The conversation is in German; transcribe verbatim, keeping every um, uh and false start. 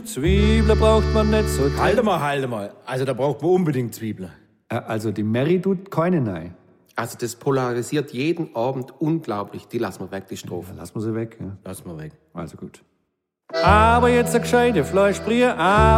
Zwiebeln braucht man nicht so. Halt mal, halt mal. Also da braucht man unbedingt Zwiebeln. Also die Mary tut keine nein. Also das polarisiert jeden Abend unglaublich. Die lassen wir weg, die Strophe. Lassen wir sie weg, ja. Lass mal weg. Also gut. Aber jetzt eine gescheite Fleischbrie,